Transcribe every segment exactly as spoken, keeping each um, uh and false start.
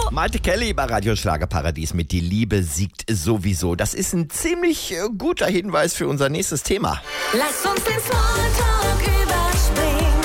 Malte Kelly bei Radio Schlagerparadies mit Die Liebe siegt sowieso. Das ist ein ziemlich äh, guter Hinweis für unser nächstes Thema. Lass uns den Smalltalk überspringen.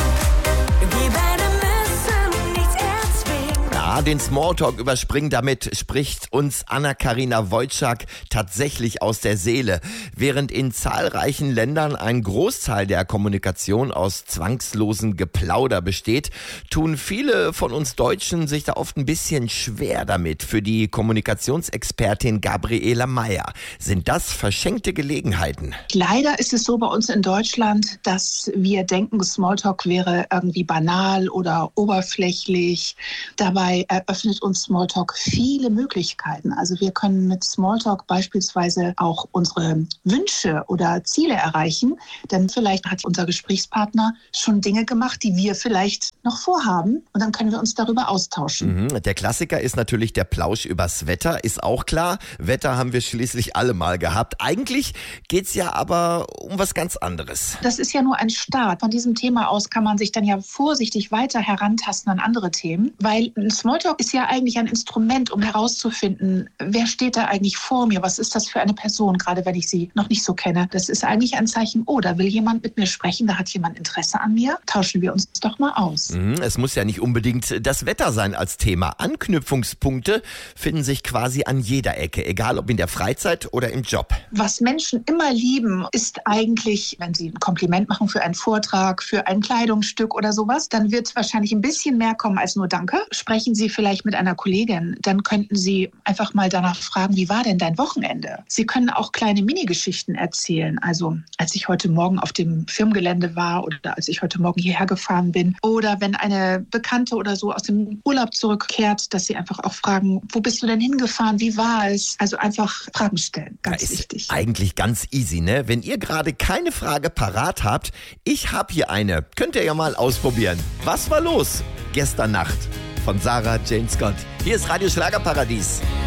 Wir beide müssen nichts erzwingen. Ja, den Smalltalk überspringen, damit spricht uns Anna-Karina Wojcik tatsächlich aus der Seele. Während in zahlreichen Ländern ein Großteil der Kommunikation aus zwangslosem Geplauder besteht, tun viele von uns Deutschen sich da oft ein bisschen schwer damit. Für die Kommunikationsexpertin Gabriela Meyer sind das verschenkte Gelegenheiten. Leider ist es so bei uns in Deutschland, dass wir denken, Smalltalk wäre irgendwie banal oder oberflächlich. Dabei eröffnet uns Smalltalk viele Möglichkeiten. Also wir können mit Smalltalk beispielsweise auch unsere Wünsche oder Ziele erreichen. Denn vielleicht hat unser Gesprächspartner schon Dinge gemacht, die wir vielleicht noch vorhaben. Und dann können wir uns darüber austauschen. Mhm. Der Klassiker ist natürlich der Plausch übers Wetter, ist auch klar. Wetter haben wir schließlich alle mal gehabt. Eigentlich geht's ja aber um was ganz anderes. Das ist ja nur ein Start. Von diesem Thema aus kann man sich dann ja vorsichtig weiter herantasten an andere Themen. Weil Smalltalk ist ja eigentlich ein Instrument, um herauszufinden, wer steht da eigentlich vor mir? Was ist das für eine Person, gerade wenn ich sie noch nicht so kenne? Das ist eigentlich ein Zeichen, oh, da will jemand mit mir sprechen, da hat jemand Interesse an mir. Tauschen wir uns doch mal aus. Mhm. Es muss ja nicht unbedingt das Wetter sein als Thema. Anknüpfungspunkte finden sich quasi an jeder Ecke, egal ob in der Freizeit oder im Job. Was Menschen immer lieben, ist eigentlich, wenn sie ein Kompliment machen für einen Vortrag, für ein Kleidungsstück oder sowas, dann wird wahrscheinlich ein bisschen mehr kommen als nur Danke. Sprechen Sie vielleicht mit einer Kollegin, dann könnten Sie einfach mal danach fragen, wie war denn dein Wochenende? Sie können auch kleine Minigeschichten erzählen. Also als ich heute Morgen auf dem Firmengelände war oder als ich heute Morgen hierher gefahren bin oder wenn eine Bekannte oder so aus dem Urlaub zurückkehrt, dass Sie einfach auch fragen, wo bist du denn hingefahren? Wie war es? Also einfach Fragen stellen, ganz ist wichtig. Eigentlich ganz easy, ne? Wenn ihr gerade keine Frage parat habt, ich habe hier eine. Könnt ihr ja mal ausprobieren. Was war los gestern Nacht? Von Sarah Jane Scott. Hier ist Radio Schlagerparadies.